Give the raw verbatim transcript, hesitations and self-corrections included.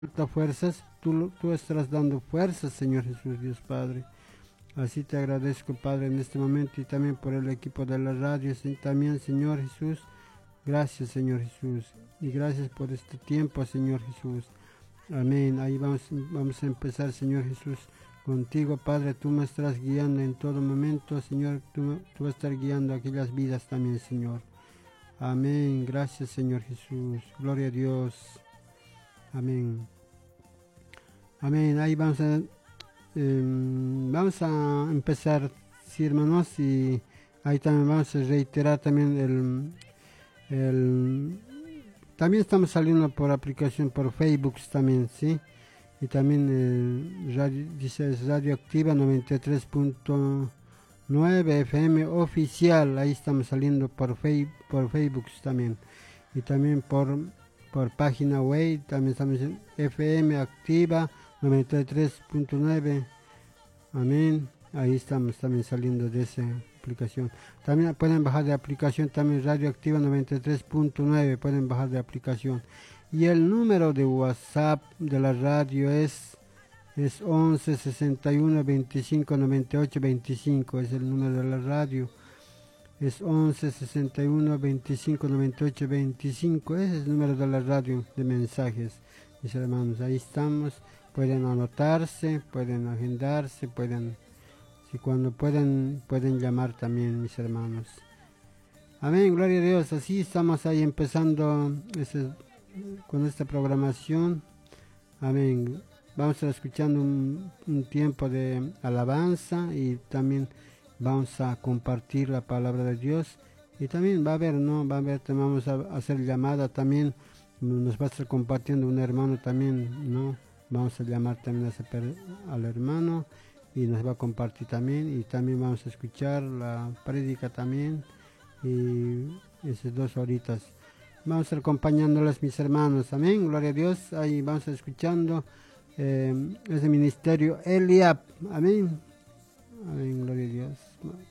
falta fuerzas, tú, tú estarás dando fuerzas, Señor Jesús, Dios Padre. Así te agradezco, Padre, en este momento y también por el equipo de la radio, y también, Señor Jesús. Gracias, Señor Jesús, y gracias por este tiempo, Señor Jesús. Amén. Ahí vamos, vamos a empezar, Señor Jesús, contigo, Padre. Tú me estarás guiando en todo momento, Señor. Tú, tú vas a estar guiando aquellas vidas también, Señor. Amén. Gracias, Señor Jesús. Gloria a Dios. Amén. Amén. Ahí vamos a, eh, vamos a empezar, sí, hermanos, y ahí también vamos a reiterar también el, el también estamos saliendo por aplicación por Facebook también, sí, y también eh, radio, dice Radioactiva noventa y tres punto nueve F M oficial. Ahí estamos saliendo por Facebook, por Facebook también, y también por por página web también estamos en F M Activa noventa y tres punto nueve. Amén. Ahí estamos también saliendo de esa aplicación. También pueden bajar de aplicación también Radioactiva noventa y tres punto nueve, pueden bajar de aplicación. Y el número de WhatsApp de la radio es es once sesenta y uno veinticinco noventa y ocho veinticinco, es el número de la radio. Es once sesenta y uno veinticinco noventa y ocho veinticinco, ese es el número de la radio de mensajes, mis hermanos. Ahí estamos, pueden anotarse, pueden agendarse, pueden, si cuando pueden, pueden llamar también, mis hermanos. Amén, gloria a Dios. Así estamos ahí empezando ese, con esta programación. Amén. Vamos a estar escuchando un, un tiempo de alabanza y también vamos a compartir la palabra de Dios, y también va a haber, ¿no? Va a haber, vamos a hacer llamada también, nos va a estar compartiendo un hermano también, ¿no? Vamos a llamar también a ese, al hermano, y nos va a compartir también, y también vamos a escuchar la prédica también, y esas dos horitas. Vamos a estar acompañándoles, mis hermanos, amén, gloria a Dios. Ahí vamos a estar escuchando eh, ese ministerio Eliab, amén. Amén, gloria a Dios.